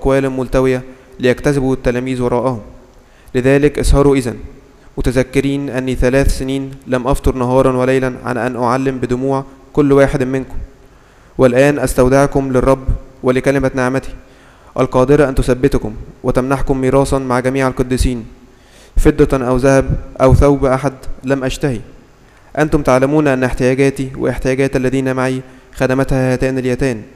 وأقوال ملتوية ليجتذبوا التلاميذ وراءهم. لذلك اسهروا إذن متذكرين أني 3 سنين لم أفطر نهارا وليلا عن أن أعلم بدموع كل واحد منكم. والآن أستودعكم للرب ولكلمة نعمته القادرة أن تثبتكم وتمنحكم ميراثا مع جميع القديسين، فضة أو ذهب أو ثوب أحد لم أشتهي. أنتم تعلمون أن احتياجاتي واحتياجات الذين معي خدمتها هاتان اليتان.